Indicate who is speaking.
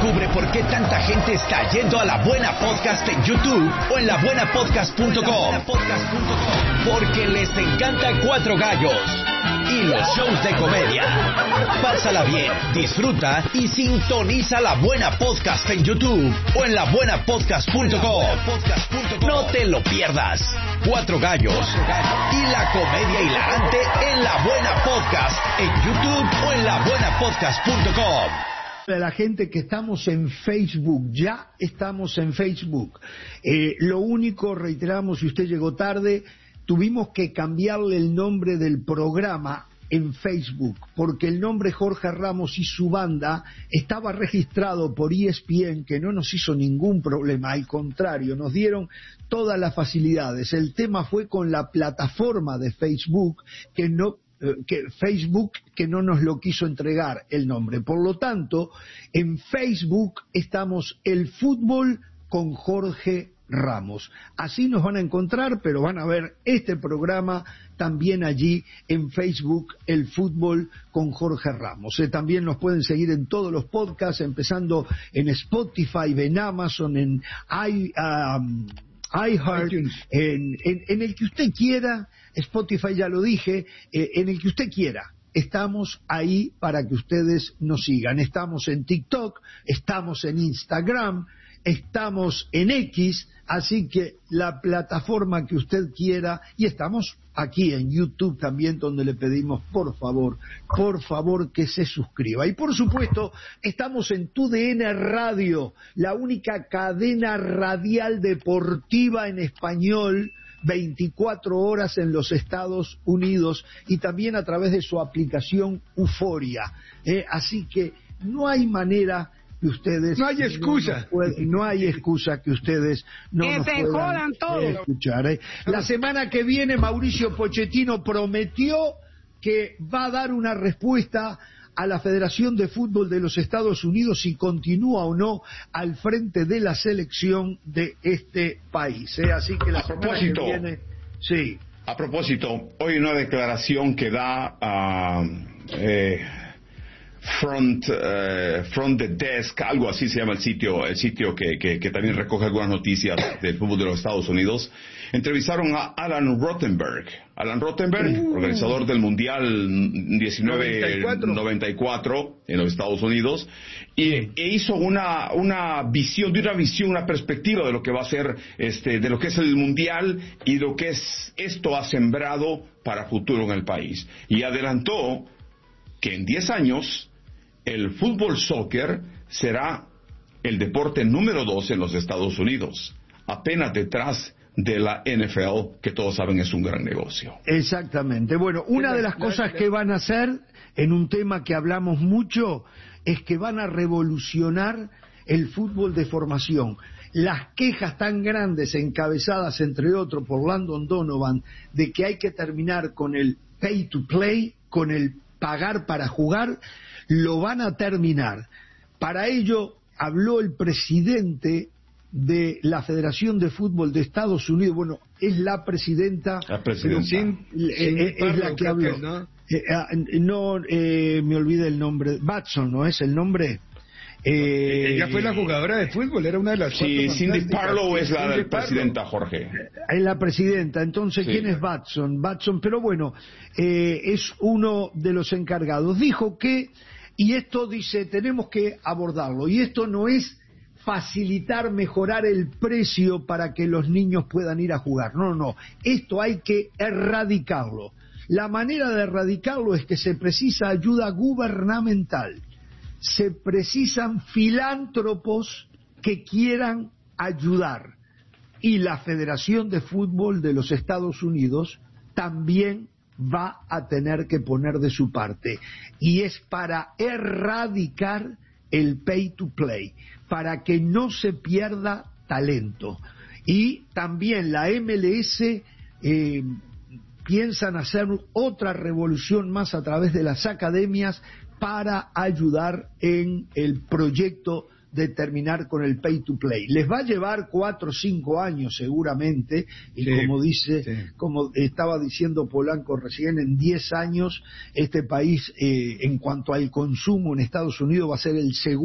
Speaker 1: Descubre por qué tanta gente está yendo a La Buena Podcast en YouTube o en labuenapodcast.com. Porque les encanta Cuatro Gallos y los shows de comedia. Pásala bien, disfruta y sintoniza La Buena Podcast en YouTube o en labuenapodcast.com. No te lo pierdas. Cuatro Gallos y la comedia hilarante en La Buena Podcast en YouTube o en labuenapodcast.com.
Speaker 2: A la gente que estamos en Facebook, ya estamos en Facebook. Lo único, reiteramos, si usted llegó tarde, tuvimos que cambiarle el nombre del programa en Facebook, porque el nombre Jorge Ramos y su banda estaba registrado por ESPN, que no nos hizo ningún problema, al contrario, nos dieron todas las facilidades. El tema fue con la plataforma de Facebook, que no nos lo quiso entregar el nombre. Por lo tanto, en Facebook estamos El Fútbol con Jorge Ramos. Así nos van a encontrar, pero van a ver este programa también allí en Facebook, El Fútbol con Jorge Ramos. También nos pueden seguir en todos los podcasts, empezando en Spotify, en Amazon, en iHeart, en el que usted quiera. Spotify ya lo dije, en el que usted quiera. Estamos ahí para que ustedes nos sigan. Estamos en TikTok, estamos en Instagram, estamos en X, así que la plataforma que usted quiera, y estamos aquí en YouTube también, donde le pedimos por favor que se suscriba. Y por supuesto, estamos en TUDN Radio, la única cadena radial deportiva en español, 24 horas en los Estados Unidos, y también a través de su aplicación Euforia. Así que no hay manera que ustedes...
Speaker 3: No hay excusa.
Speaker 2: No hay excusa que ustedes no nos puedan escuchar. La semana que viene Mauricio Pochettino prometió que va a dar una respuesta a la Federación de Fútbol de los Estados Unidos si continúa o no al frente de la selección de este país. Así que la semana que viene... Sí.
Speaker 4: A propósito, hoy una declaración que da Front the Desk, algo así se llama el sitio que también recoge algunas noticias del fútbol de los Estados Unidos. Entrevistaron a Alan Rothenberg, organizador del Mundial 1994 en los Estados Unidos, e hizo una visión, una perspectiva de lo que va a ser de lo que es el Mundial y lo que es esto ha sembrado para futuro en el país. Y adelantó que en 10 años el fútbol soccer será el deporte número 2 en los Estados Unidos, apenas detrás de la NFL, que todos saben es un gran negocio.
Speaker 2: Exactamente. Bueno, una de las cosas que van a hacer, en un tema que hablamos mucho, es que van a revolucionar el fútbol de formación. Las quejas tan grandes, encabezadas entre otros por Landon Donovan, de que hay que terminar con el pay to play, con el pagar para jugar, lo van a terminar. Para ello habló el presidente de la Federación de Fútbol de Estados Unidos. Bueno, es la presidenta. Es la que habló. Me olvidé el nombre. Batson, ¿no es el nombre?
Speaker 3: Ella fue la jugadora de fútbol, era una de las
Speaker 4: sí, Cindy Parlow es la presidenta, Jorge.
Speaker 2: Es la presidenta, entonces, sí. ¿Quién es Batson? Pero bueno, es uno de los encargados. Dijo que, y esto dice, tenemos que abordarlo, y esto no es facilitar, mejorar el precio para que los niños puedan ir a jugar. No, esto hay que erradicarlo. La manera de erradicarlo es que se precisa ayuda gubernamental. Se precisan filántropos que quieran ayudar, y la Federación de Fútbol de los Estados Unidos también va a tener que poner de su parte, y es para erradicar el pay to play, para que no se pierda talento. Y también la MLS piensan hacer otra revolución más a través de las academias para ayudar en el proyecto de terminar con el pay to play. Les va a llevar 4 o 5 años seguramente, y sí, como estaba diciendo Polanco recién, en 10 años este país en cuanto al consumo en Estados Unidos va a ser el segundo